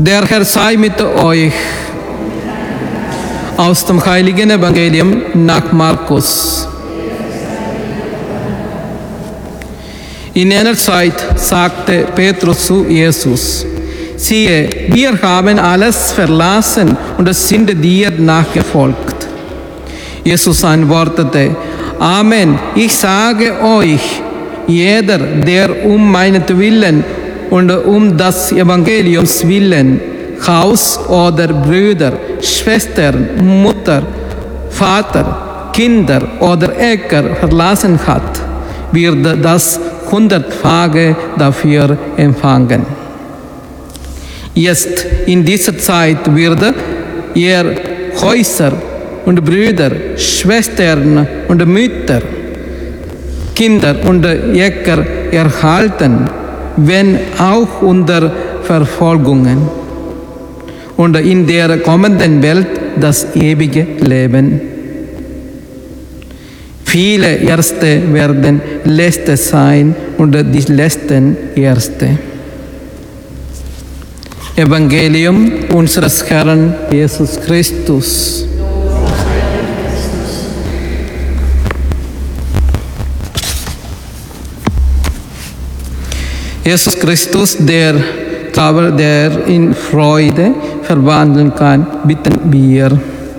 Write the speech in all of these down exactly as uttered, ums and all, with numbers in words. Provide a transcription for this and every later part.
Der Herr sei mit euch. Aus dem heiligen Evangelium nach Markus. In jener Zeit sagte Petrus zu Jesus: Siehe, wir haben alles verlassen und sind dir nachgefolgt. Jesus antwortete: Amen, ich sage euch, jeder, der um meinetwillen und um das Evangeliums willen Haus oder Brüder, Schwestern, Mutter, Vater, Kinder oder Äcker verlassen hat, wird das hundertfache dafür empfangen. Jetzt in dieser Zeit wird er Häuser und Brüder, Schwestern und Mütter, Kinder und Äcker erhalten, wenn auch unter Verfolgungen, und in der kommenden Welt das ewige Leben. Viele Erste werden Letzte sein und die Letzten Erste. Evangelium unseres Herrn Jesus Christus. Jesus Christus, der Zauber, der in Freude verwandeln kann, bitten wir.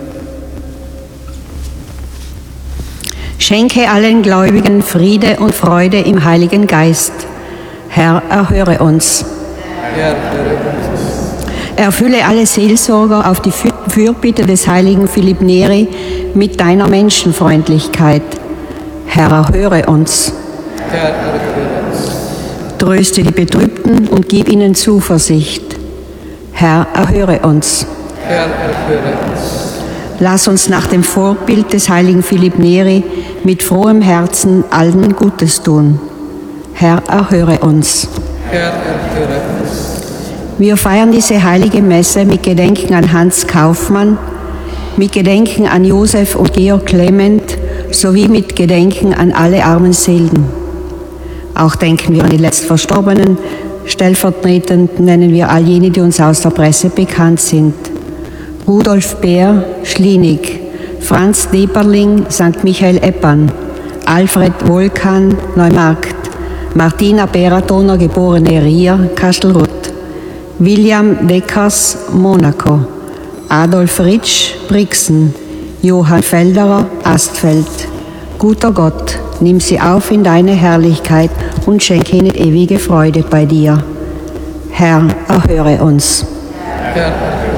Schenke allen Gläubigen Friede und Freude im Heiligen Geist. Herr, erhöre uns. Herr, erhöre uns. Erfülle alle Seelsorger auf die Fürbitte des heiligen Philipp Neri mit deiner Menschenfreundlichkeit. Herr, erhöre uns. Herr, erhöre uns. Tröste die Betrübten und gib ihnen Zuversicht. Herr, erhöre uns. Herr, erhöre uns. Lass uns nach dem Vorbild des heiligen Philipp Neri mit frohem Herzen allen Gutes tun. Herr, erhöre uns. Herr, erhöre uns. Wir feiern diese heilige Messe mit Gedenken an Hans Kaufmann, mit Gedenken an Josef und Georg Clement sowie mit Gedenken an alle armen Seelen. Auch denken wir an die Letztverstorbenen. Stellvertretend nennen wir all jene, die uns aus der Presse bekannt sind. Rudolf Bär, Schlienig, Franz Deperling, Sankt Michael Eppern, Alfred Wolkan, Neumarkt, Martina Beratoner, geborene Rier, Kastelruth, William Deckers, Monaco, Adolf Ritsch, Brixen, Johann Felderer, Astfeld. Guter Gott, nimm sie auf in deine Herrlichkeit und schenke ihnen ewige Freude bei dir. Herr, erhöre uns. Herr, erhöre uns.